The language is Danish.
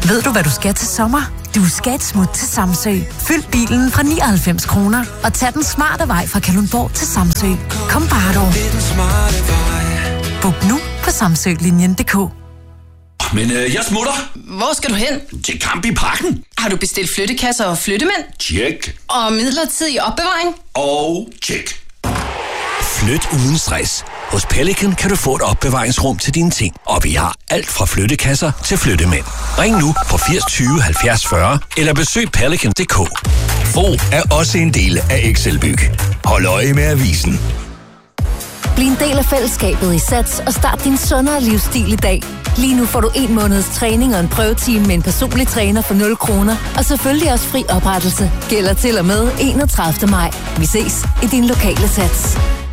Ved du, hvad du skal til sommer? Du skal et smut til Samsø. Fyld bilen fra 99 kroner og tag den smarte vej fra Kalundborg til Samsø. Kom bare du. Book nu på samsølinjen.dk. Men jeg smutter. Hvor skal du hen? Til Camp i Parken. Har du bestilt flyttekasser og flyttemænd? Tjek. Og midlertidig opbevaring? Og tjek. Flyt uden stress. Hos Pelican kan du få et opbevaringsrum til dine ting. Og vi har alt fra flyttekasser til flyttemænd. Ring nu på 80 20 70 40 eller besøg pelican.dk. Bo er også en del af Excelbyg. Hold øje med avisen. Bliv en del af fællesskabet i Sats og start din sundere livsstil i dag. Lige nu får du 1 måneds træning og en prøvetime med en personlig træner for 0 kroner. Og selvfølgelig også fri oprettelse. Gælder til og med 31. maj. Vi ses i din lokale Sats.